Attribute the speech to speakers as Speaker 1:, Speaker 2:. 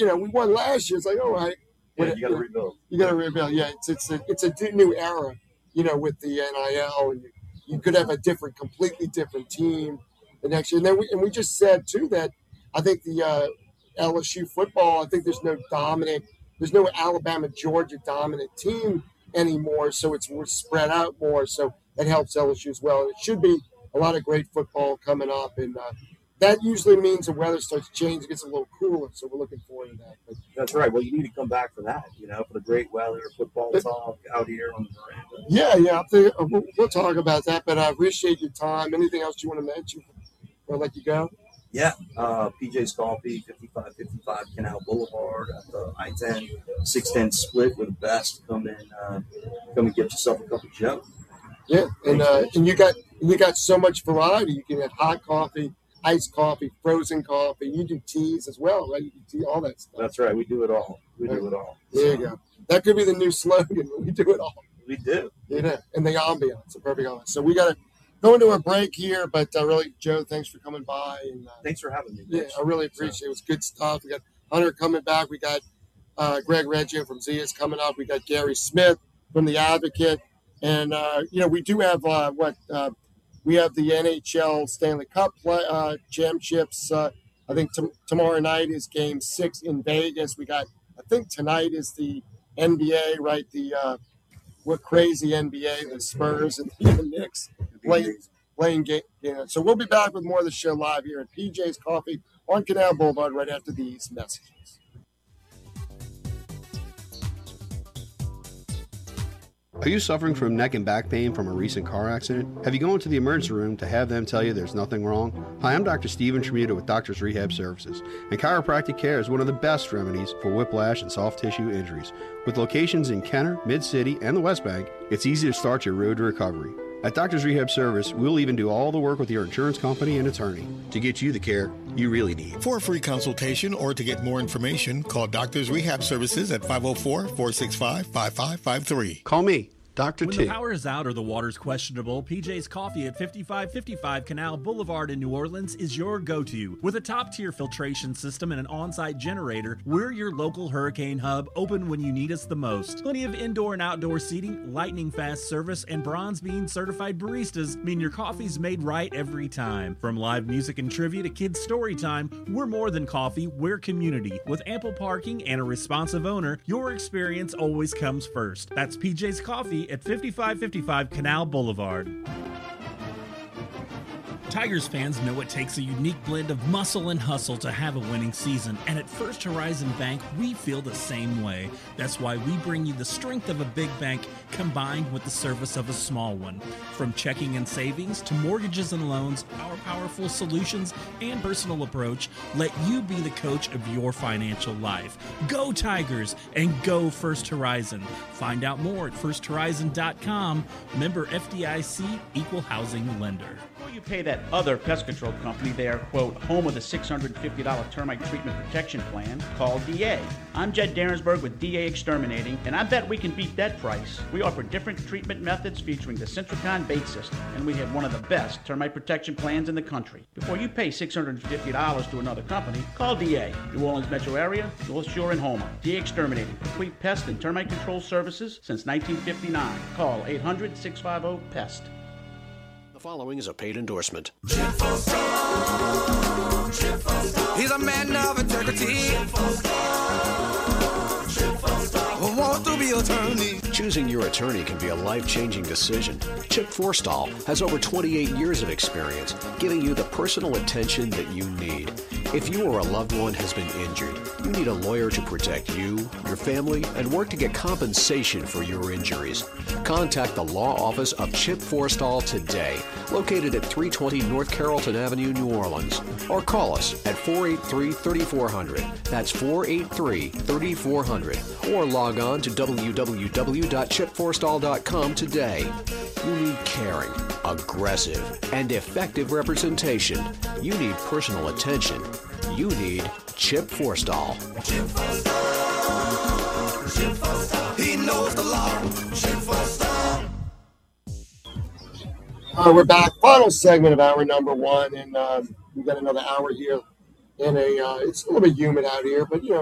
Speaker 1: we won last year. It's like, all right.
Speaker 2: Yeah, you got to rebuild.
Speaker 1: You got to rebuild. Yeah, it's a new era, with the NIL, and you could have a completely different team the next year. And then we just said too that I think the LSU football. I think there's no Alabama Georgia dominant team anymore, so we're spread out more. So that helps LSU as well. And it should be a lot of great football coming up, and that usually means the weather starts changing, gets a little cooler. So we're looking forward to that. But,
Speaker 2: that's right. Well, you need to come back for that. For the great weather, football talk out here on the veranda.
Speaker 1: Yeah. We'll talk about that. But I appreciate your time. Anything else you want to mention? Or let you go?
Speaker 2: Yeah, PJ's Coffee, 5555 Canal Boulevard at the I-10, 610 split with the best. Come and get yourself a cup of Joe.
Speaker 1: Yeah, and you got so much variety. You can have hot coffee, iced coffee, frozen coffee. You do teas as well, right? You do tea, all that stuff.
Speaker 2: That's right. We do it all.
Speaker 1: There you go. That could be the new slogan. We do it all.
Speaker 2: We do.
Speaker 1: And the ambiance, the perfect ambiance. So we got to go into a break here, but really, Joe, thanks for coming by. And
Speaker 2: thanks for having me.
Speaker 1: Yeah, I really appreciate it. It was good stuff. We got Hunter coming back. We got Greg Reggio from Zia's coming up. We got Gary Smith from The Advocate. And, we do have we have the NHL Stanley Cup championships. I think tomorrow night is Game 6 in Vegas. I think tonight is the NBA, right? What crazy NBA, the Spurs and the Knicks playing game. So we'll be back with more of the show live here at PJ's Coffee on Canal Boulevard right after these messages.
Speaker 3: Are you suffering from neck and back pain from a recent car accident? Have you gone to the emergency room to have them tell you there's nothing wrong? Hi, I'm Dr. Steven Tremuta with Doctors Rehab Services, and chiropractic care is one of the best remedies for whiplash and soft tissue injuries. With locations in Kenner, Mid-City, and the West Bank, it's easy to start your road to recovery. At Doctors Rehab Service, we'll even do all the work with your insurance company and attorney to get you the care you really need.
Speaker 4: For a free consultation or to get more information, call Doctors Rehab Services at 504-465-5553.
Speaker 3: Call me, Dr.
Speaker 5: When
Speaker 3: T.
Speaker 5: the power is out or the water's questionable, PJ's Coffee at 5555 Canal Boulevard in New Orleans is your go-to. With a top-tier filtration system and an on-site generator, we're your local hurricane hub, open when you need us the most. Plenty of indoor and outdoor seating, lightning-fast service, and Bronze Bean certified baristas mean your coffee's made right every time. From live music and trivia to kids' story time, we're more than coffee, we're community. With ample parking and a responsive owner, your experience always comes first. That's PJ's Coffee at 5555 Canal Boulevard. Tigers fans know it takes a unique blend of muscle and hustle to have a winning season, and at First Horizon Bank, we feel the same way. That's why we bring you the strength of a big bank combined with the service of a small one. From checking and savings to mortgages and loans, our powerful solutions and personal approach let you be the coach of your financial life. Go Tigers and go First Horizon. Find out more at firsthorizon.com. Member FDIC, Equal Housing Lender.
Speaker 6: Before you pay that other pest control company, they are, quote, home of the $650 termite treatment protection plan, call DA. I'm Jed Derensberg with DA Exterminating, and I bet we can beat that price. We offer different treatment methods featuring the Centricon bait system, and we have one of the best termite protection plans in the country. Before you pay $650 to another company, call DA. New Orleans metro area, North Shore, and Houma. DA Exterminating, complete pest and termite control services since 1959. Call 800-650-PEST.
Speaker 7: The following is a paid endorsement.
Speaker 8: He's a man of integrity. Want to be attorney.
Speaker 7: Choosing your attorney can be a life-changing decision. Chip Forstall has over 28 years of experience, giving you the personal attention that you need. If you or a loved one has been injured, you need a lawyer to protect you, your family, and work to get compensation for your injuries. Contact the law office of Chip Forstall today, located at 320 North Carrollton Avenue, New Orleans, or call us at 483-3400. That's 483-3400, or log on to www.chipforstall.com today. You need caring, aggressive, and effective representation. You need personal attention. You need Chip Forstall.
Speaker 8: Chip Forstall. Chip Forstall. He knows the law. Chip Forstall.
Speaker 1: We're back. Final segment of hour number one, and we got another hour here. And it's a little bit humid out here, but